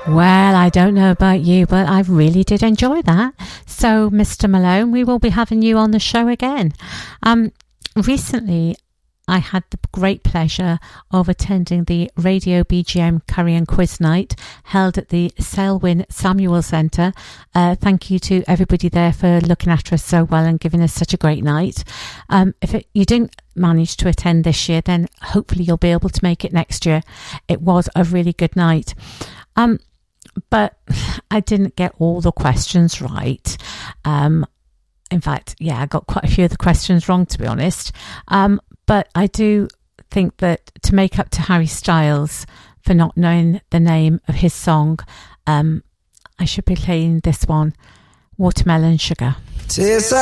Well, I don't know about you, but I really did enjoy that. So, Mr. Malone, we will be having you on the show again. Recently, I had the great pleasure of attending the Radio BGM Curry and Quiz Night held at the Selwyn Samuel Centre. Thank you to everybody there for looking after us so well and giving us such a great night. You didn't manage to attend this year, then hopefully you'll be able to make it next year. It was a really good night. But I didn't get all the questions right. In fact, I got quite a few of the questions wrong, to be honest. But I do think that to make up to Harry Styles for not knowing the name of his song, I should be playing this one, Watermelon Sugar.